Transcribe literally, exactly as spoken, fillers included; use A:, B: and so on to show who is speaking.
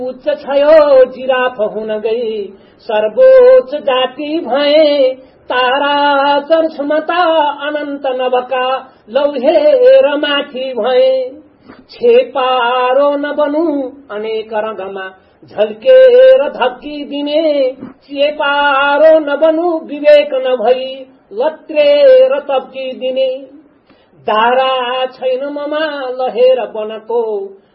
A: उच्च छयो जिराफ हुन गई सर्वोच्च जाति भए तारा चर्छमता अनन्त नभका लौहेर माथि भए छेपारो नबनु अनेक रंगमा झल्केर धक्की दिने चेपारो नबनु विवेक नभई लत्रेर तब्की दिने दारा छैन ममा लहेर बनको